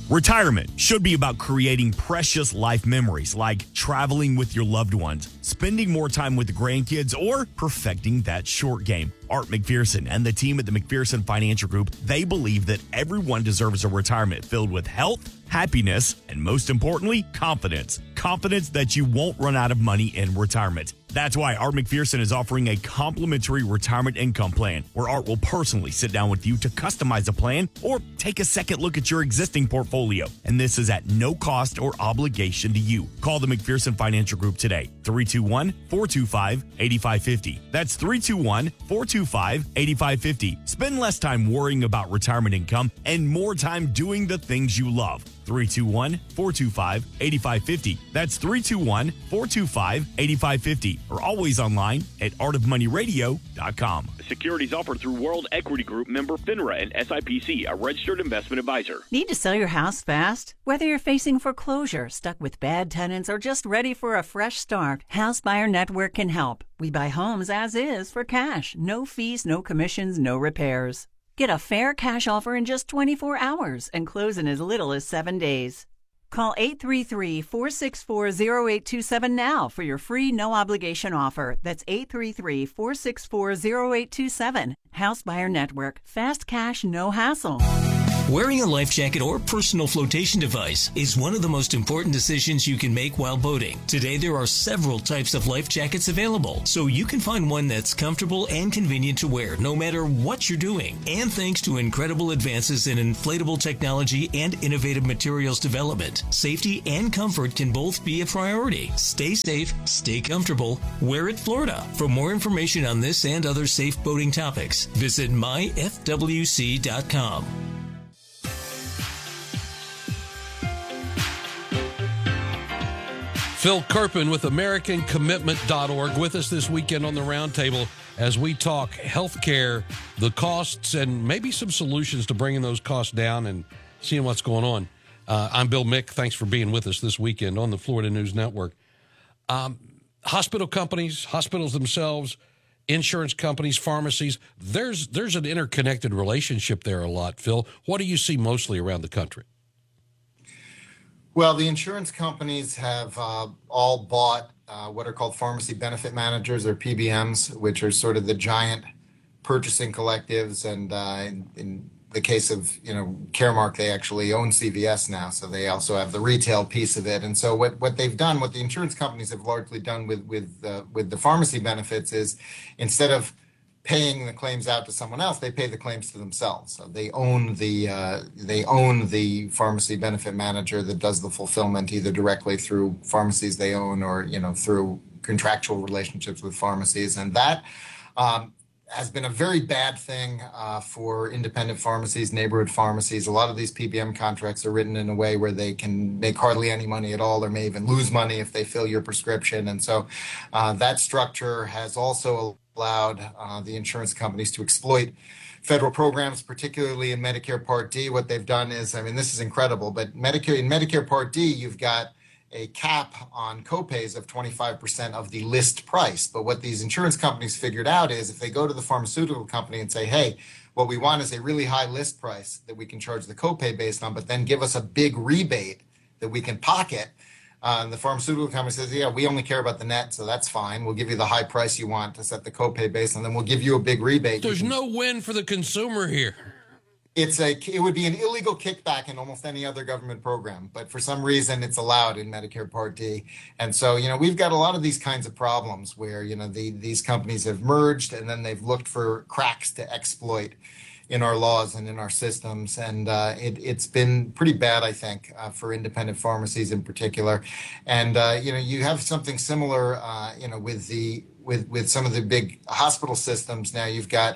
Retirement should be about creating precious life memories like traveling with your loved ones, spending more time with the grandkids, or perfecting that short game. Art McPherson and the team at the McPherson Financial Group, they believe that everyone deserves a retirement filled with health, happiness, and most importantly, confidence. Confidence that you won't run out of money in retirement. That's why Art McPherson is offering a complimentary retirement income plan where Art will personally sit down with you to customize a plan or take a second look at your existing portfolio. And this is at no cost or obligation to you. Call the McPherson Financial Group today, 321-425-8550. That's 321-425-8550. Spend less time worrying about retirement income and more time doing the things you love. 321-425-8550. That's 321-425-8550. Or always online at artofmoneyradio.com. Securities offered through World Equity Group, member FINRA and SIPC, a registered investment advisor. Need to sell your house fast? Whether you're facing foreclosure, stuck with bad tenants, or just ready for a fresh start, House Buyer Network can help. We buy homes as is for cash. No fees, no commissions, no repairs. Get a fair cash offer in just 24 hours and close in as little as 7 days. Call 833-464-0827 now for your free no-obligation offer. That's 833-464-0827. House Buyer Network. Fast cash, no hassle. Wearing a life jacket or personal flotation device is one of the most important decisions you can make while boating. Today, there are several types of life jackets available, so you can find one that's comfortable and convenient to wear no matter what you're doing. And thanks to incredible advances in inflatable technology and innovative materials development, safety and comfort can both be a priority. Stay safe, stay comfortable, wear it Florida. For more information on this and other safe boating topics, visit myfwc.com. Phil Kerpen with AmericanCommitment.org with us this weekend on the Roundtable as we talk healthcare, the costs, and maybe some solutions to bringing those costs down and seeing what's going on. I'm Bill Mick. Thanks for being with us this weekend on the Florida News Network. Hospital companies, hospitals themselves, insurance companies, pharmacies, there's an interconnected relationship there a lot, Phil. What do you see mostly around the country? Well, the insurance companies have all bought what are called pharmacy benefit managers, or PBMs, which are sort of the giant purchasing collectives. And in the case of Caremark, they actually own CVS now, so they also have the retail piece of it. And so what they've done, what the insurance companies have largely done with the pharmacy benefits is, instead of paying the claims out to someone else, they pay the claims to themselves. So they own the pharmacy benefit manager that does the fulfillment, either directly through pharmacies they own or through contractual relationships with pharmacies. And that has been a very bad thing for independent pharmacies, neighborhood pharmacies. A lot of these PBM contracts are written in a way where they can make hardly any money at all, or may even lose money if they fill your prescription. And so that structure has also allowed the insurance companies to exploit federal programs, particularly in Medicare Part D. What they've done is, this is incredible, but in Medicare Part D, you've got a cap on copays of 25% of the list price. But what these insurance companies figured out is, if they go to the pharmaceutical company and say, hey, what we want is a really high list price that we can charge the copay based on, but then give us a big rebate that we can pocket. And the pharmaceutical company says, yeah, we only care about the net, so that's fine. We'll give you the high price you want to set the copay based on, then we'll give you a big rebate. There's no win for the consumer here. It would be an illegal kickback in almost any other government program, but for some reason it's allowed in Medicare Part D. And so, we've got a lot of these kinds of problems where, these companies have merged and then they've looked for cracks to exploit in our laws and in our systems. And it's been pretty bad, I think, for independent pharmacies in particular. And, you have something similar, with some of the big hospital systems. Now you've got,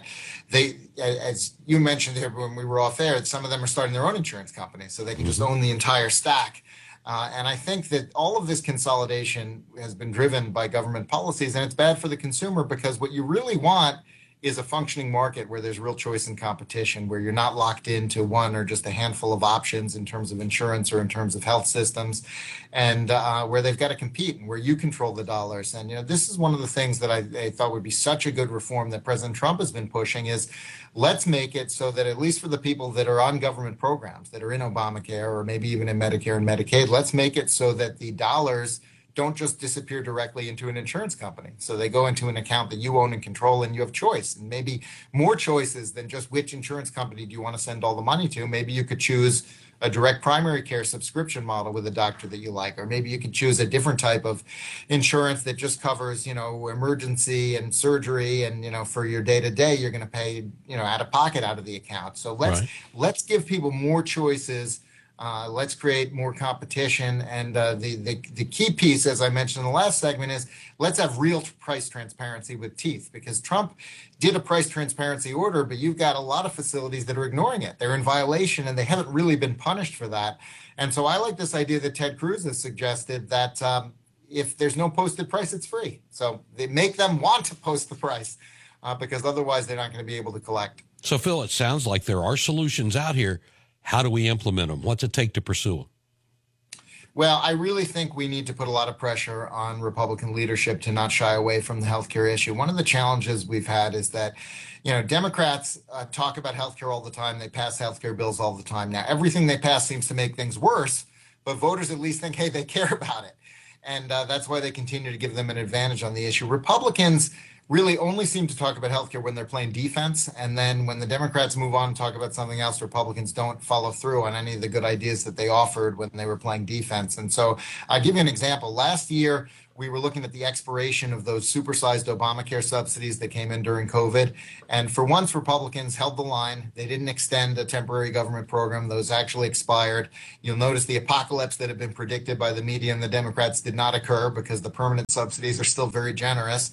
as you mentioned here when we were off air, some of them are starting their own insurance companies, so they can just own the entire stack. And I think that all of this consolidation has been driven by government policies, and it's bad for the consumer, because what you really want is a functioning market where there's real choice and competition, where you're not locked into one or just a handful of options in terms of insurance or in terms of health systems, and where they've got to compete and where you control the dollars. And, this is one of the things that I thought would be such a good reform that President Trump has been pushing is let's make it so that at least for the people that are on government programs, that are in Obamacare or maybe even in Medicare and Medicaid, let's make it so that the dollars don't just disappear directly into an insurance company. So they go into an account that you own and control, and you have choice, and maybe more choices than just which insurance company do you want to send all the money to. Maybe you could choose a direct primary care subscription model with a doctor that you like, or maybe you could choose a different type of insurance that just covers, emergency and surgery, and, for your day-to-day, you're going to pay, out of pocket out of the account. So let's give people more choices. Let's create more competition. And the key piece, as I mentioned in the last segment, is let's have real price transparency with teeth, because Trump did a price transparency order, but you've got a lot of facilities that are ignoring it. They're in violation, and they haven't really been punished for that. And so I like this idea that Ted Cruz has suggested that if there's no posted price, it's free. So they make them want to post the price because otherwise they're not going to be able to collect. So, Phil, it sounds like there are solutions out here. How do we implement them? What's it take to pursue them? Well, I really think we need to put a lot of pressure on Republican leadership to not shy away from the healthcare issue. One of the challenges we've had is that, Democrats talk about healthcare all the time. They pass healthcare bills all the time. Now, everything they pass seems to make things worse, but voters at least think, hey, they care about it. And that's why they continue to give them an advantage on the issue. Republicans really only seem to talk about healthcare when they're playing defense. And then when the Democrats move on and talk about something else, Republicans don't follow through on any of the good ideas that they offered when they were playing defense. And so I'll give you an example. Last year, we were looking at the expiration of those supersized Obamacare subsidies that came in during COVID. And for once, Republicans held the line. They didn't extend a temporary government program. Those actually expired. You'll notice the apocalypse that had been predicted by the media and the Democrats did not occur because the permanent subsidies are still very generous.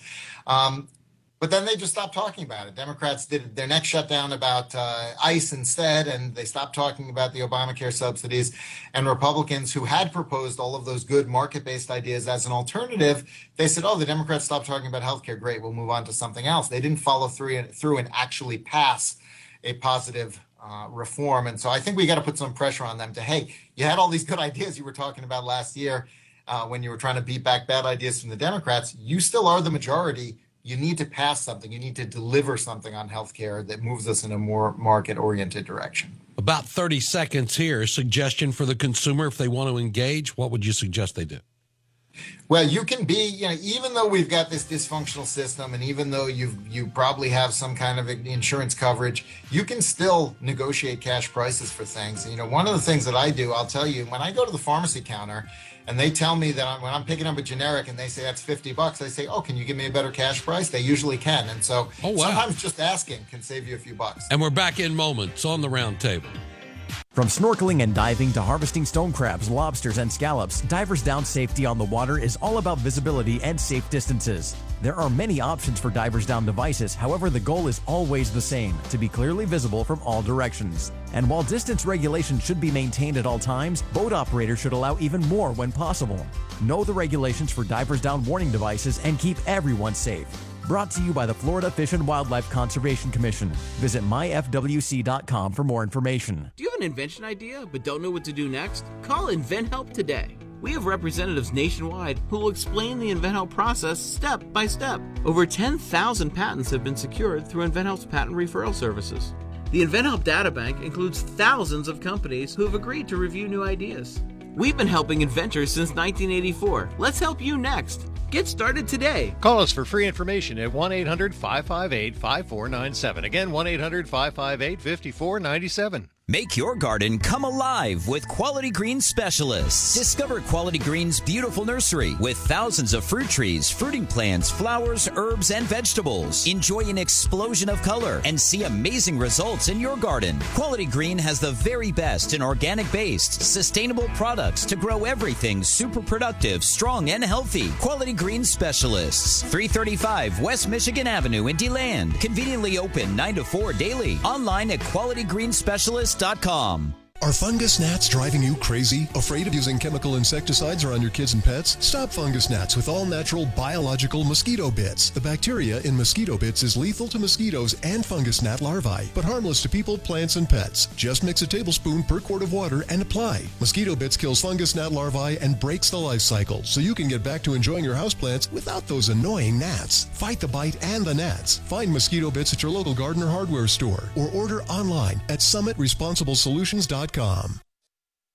But then they just stopped talking about it. Democrats did their next shutdown about ICE instead, and they stopped talking about the Obamacare subsidies. And Republicans who had proposed all of those good market-based ideas as an alternative, they said, oh, the Democrats stopped talking about healthcare. Great, we'll move on to something else. They didn't follow through and actually pass a positive reform. And so I think we got to put some pressure on them to, hey, you had all these good ideas you were talking about last year when you were trying to beat back bad ideas from the Democrats. You still are the majority. You need to pass something. You need to deliver something on healthcare that moves us in a more market-oriented direction. About 30 seconds here. Suggestion for the consumer if they want to engage. What would you suggest they do? Well, you can be, even though we've got this dysfunctional system, and even though you probably have some kind of insurance coverage, you can still negotiate cash prices for things. One of the things that I do, I'll tell you, when I go to the pharmacy counter and they tell me that when I'm picking up a generic and they say that's $50, I say, oh, can you give me a better cash price? They usually can. And so sometimes just asking can save you a few bucks. And we're back in moments on the round table. From snorkeling and diving to harvesting stone crabs, lobsters, and scallops, Divers Down safety on the water is all about visibility and safe distances. There are many options for Divers Down devices, however, the goal is always the same, to be clearly visible from all directions. And while distance regulations should be maintained at all times, boat operators should allow even more when possible. Know the regulations for Divers Down warning devices and keep everyone safe. Brought to you by the Florida Fish and Wildlife Conservation Commission. Visit myfwc.com for more information. Do you have an invention idea but don't know what to do next? Call InventHelp today. We have representatives nationwide who will explain the InventHelp process step by step. Over 10,000 patents have been secured through InventHelp's patent referral services. The InventHelp databank includes thousands of companies who have agreed to review new ideas. We've been helping inventors since 1984. Let's help you next. Get started today. Call us for free information at 1-800-558-5497. Again, 1-800-558-5497. Make your garden come alive with Quality Green Specialists. Discover Quality Green's beautiful nursery with thousands of fruit trees, fruiting plants, flowers, herbs, and vegetables. Enjoy an explosion of color and see amazing results in your garden. Quality Green has the very best in organic-based, sustainable products to grow everything super productive, strong, and healthy. Quality Green Specialists, 335 West Michigan Avenue in DeLand. Conveniently open 9 to 4 daily. Online at qualitygreenspecialist.com. Are fungus gnats driving you crazy? Afraid of using chemical insecticides around your kids and pets? Stop fungus gnats with all-natural biological mosquito bits. The bacteria in mosquito bits is lethal to mosquitoes and fungus gnat larvae, but harmless to people, plants, and pets. Just mix a tablespoon per quart of water and apply. Mosquito bits kills fungus gnat larvae and breaks the life cycle, so you can get back to enjoying your houseplants without those annoying gnats. Fight the bite and the gnats. Find mosquito bits at your local garden or hardware store, or order online at summitresponsiblesolutions.com.